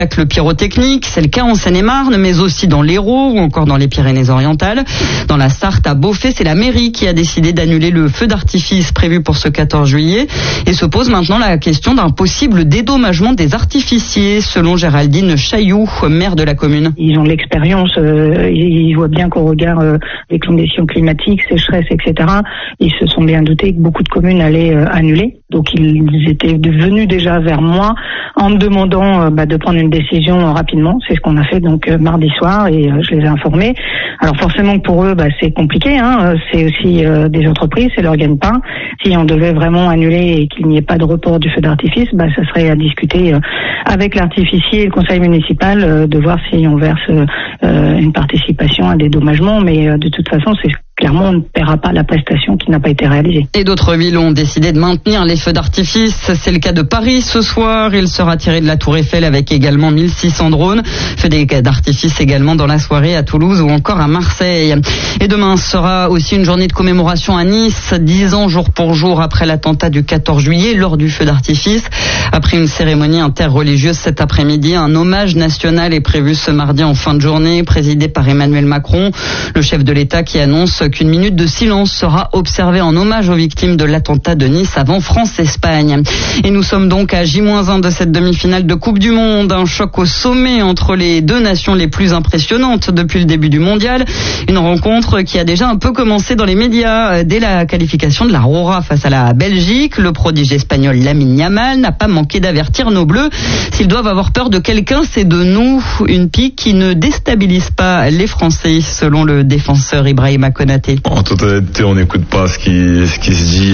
Le pyrotechnique, c'est le cas en Seine-et-Marne, mais aussi dans l'Hérault ou encore dans les Pyrénées-Orientales. Dans la Sarthe, à Beauvais, c'est la mairie qui a décidé d'annuler le feu d'artifice prévu pour ce 14 juillet. Et se pose maintenant la question d'un possible dédommagement des artificiers, selon Géraldine Chailloux, maire de la commune. Ils ont de l'expérience, ils voient bien qu'au regard des conditions climatiques, sécheresse, etc., ils se sont bien doutés que beaucoup de communes allaient annuler. Donc ils étaient venus déjà vers moi en me demandant de prendre une décision rapidement. C'est ce qu'on a fait donc mardi soir et je les ai informés. Alors forcément que pour eux c'est compliqué, c'est aussi des entreprises, c'est leur gagne-pain. Si on devait vraiment annuler et qu'il n'y ait pas de report du feu d'artifice, ça serait à discuter avec l'artificier et le conseil municipal de voir si on verse une participation à dédommagement, mais de toute façon clairement, on ne paiera pas la prestation qui n'a pas été réalisée. Et d'autres villes ont décidé de maintenir les feux d'artifice. C'est le cas de Paris ce soir. Il sera tiré de la Tour Eiffel avec également 1600 drones. Feux d'artifice également dans la soirée à Toulouse ou encore à Marseille. Et demain sera aussi une journée de commémoration à Nice, 10 ans jour pour jour après l'attentat du 14 juillet lors du feu d'artifice. Après une cérémonie interreligieuse cet après-midi, un hommage national est prévu ce mardi en fin de journée, présidé par Emmanuel Macron, le chef de l'État qui annonce qu'une minute de silence sera observée en hommage aux victimes de l'attentat de Nice avant France-Espagne. Et nous sommes donc à J-1 de cette demi-finale de Coupe du Monde. Un choc au sommet entre les deux nations les plus impressionnantes depuis le début du mondial. Une rencontre qui a déjà un peu commencé dans les médias dès la qualification de la Rora face à la Belgique. Le prodige espagnol Lamine Yamal n'a pas manqué d'avertir nos Bleus. S'ils doivent avoir peur de quelqu'un, c'est de nous. Une pique qui ne déstabilise pas les Français, selon le défenseur Ibrahima Konaté. En toute honnêteté, on n'écoute pas ce qui se dit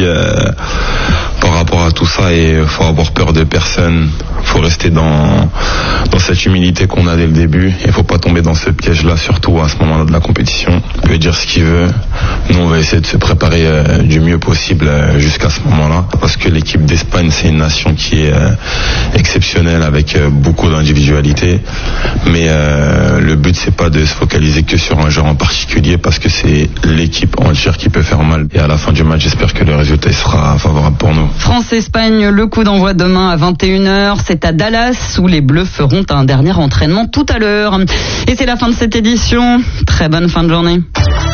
par rapport à tout ça et il faut avoir peur de personne. Il faut rester dans cette humilité qu'on a dès le début. Il ne faut pas tomber dans ce piège-là, surtout à ce moment-là de la compétition. Il peut dire ce qu'il veut. Nous, on va essayer de se préparer du mieux possible jusqu'à ce moment-là. Parce que l'équipe d'Espagne, c'est une nation qui est exceptionnelle avec beaucoup d'individualité. Mais le but, c'est pas de se focaliser que sur un joueur en particulier parce que c'est l'équipe entière qui peut faire mal. Et à la fin du match, j'espère que le résultat sera favorable pour nous. France-Espagne, le coup d'envoi demain à 21h. C'est à Dallas où les Bleus feront un dernier entraînement tout à l'heure. Et c'est la fin de cette édition. Très bonne fin de journée.